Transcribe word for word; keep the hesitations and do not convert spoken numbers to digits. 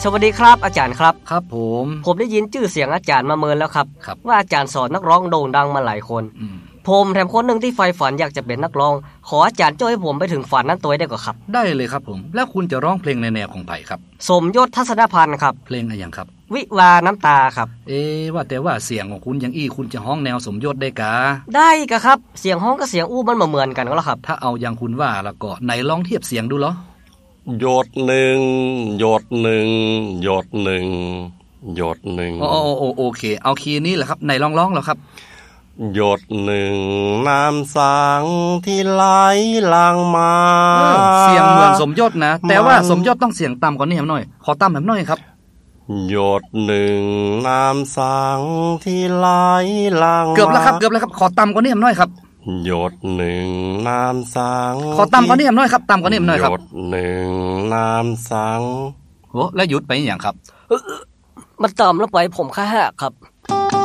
สวัสดีครับอาจารย์ครับครับผมผมได้ยินชื่อเสียงอาจารย์มาเมินแล้วครับว่าอาจารย์สอนนักร้องโด่งดังมาหลายคนผมแถมคนหนึ่งที่ใฝ่ฝันอยากจะเป็นนักร้องขออาจารย์ช่วยให้ผมไปถึงฝันนั้นตัวได้ก่อนครับได้เลยครับผมแล้วคุณจะร้องเพลงในแนวของไผ่ครับสมยศทัศนพันธ์ครับเพลงอะไรอย่างครับวิวาน้ำตาครับเอ๊ว่าแต่ว่าเสียงของคุณอย่างอี้คุณจะร้องแนวสมยศได้กะได้กะครับเสียงฮ้องกับเสียงอู้มันเหมือนกันก็แล้วครับถ้าเอาอย่างคุณว่าแล้วก็ไหนลองเทียบเสียงดูเหรอหยดหนึ่งหยดหนึ่งหยดหนึ่งหยดหนึ่งโอ้โอ้โอเคเอาคีย์นี้แหละครับไหนลองร้องแล้วครับหยดหนึ่งน้ำสังที่ไหลหลั่งมาเสียงเหมือนสมยศนะแต่ว่าสมยศต้องเสียงต่ำกว่านี้หน่อยขอต่ำแบบหน่อยครับหยดหนึ่งน้ำสังที่ไหลหลั่งมาเกือบแล้วครับเกือบแล้วครับขอต่ำกว่านี้หน่อยครับหยดหนึ่งน้ำสังขอต่ำกว่านี้หน่อยครับต่ำกว่านี้หน่อยครับหยดหนึ่งน้ำสังโหแล้วหยุดไปอย่างครับมันต่ำแล้วไปผมแค่หักครับ